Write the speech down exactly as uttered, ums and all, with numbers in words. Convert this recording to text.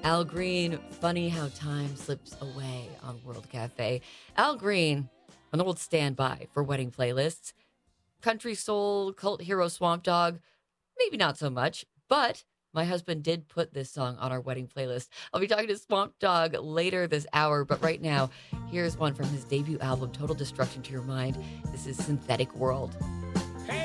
Al Green, funny how time slips away on World Cafe. Al Green, an old standby for wedding playlists. Country soul, cult hero Swamp Dog, maybe not so much, but my husband did put this song on our wedding playlist. I'll be talking to Swamp Dog later this hour, but right now, here's one from his debut album, Total Destruction to Your Mind. This is Synthetic World.